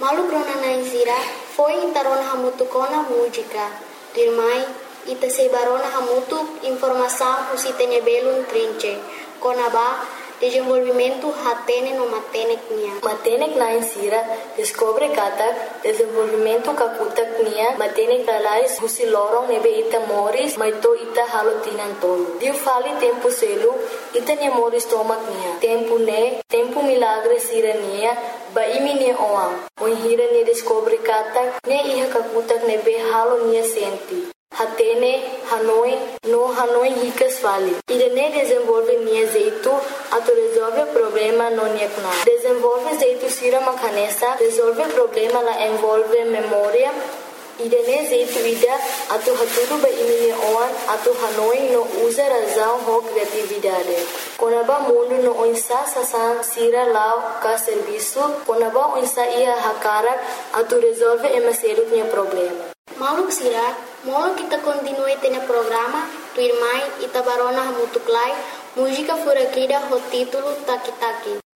Malu grona na insira foi intarona hamutu kona música. Dirmai ita sebarona hamutu informação usitene belum trinche. Kona ba desenvolvimento hatene no matenek nia. Matenek na insira descobre katak desenvolvimento kakutak nia matenek alais husi lorong nebe ita moris maito ita halotinan tolo. Diu fali tempo selu ita nia moris tomak nia. Tempo milagre sira nia ba imi nia oam. Hira nia descobre katak ne iha kakutak nebe halo nia senti. Hatene, Hanoi ricas fali. Irene desenvolve nia jeito, ato resolve problema no nia kuna. Desenvolve jeito sira makanesa, resolve problema la envolve memória. Irene jeito ida, ato haturu ba imini oan, ato Hanoi no usa razão ho criatividade. Konaba mundo no onsa sasan sira lao ka serviço, konaba onsa ia hakarak, ato resolve emaseru nia problema. Maluk sira, molo kita continue tena programa, tu irmai ita barona hamutuklai, música furaquida ho título Taki Taki.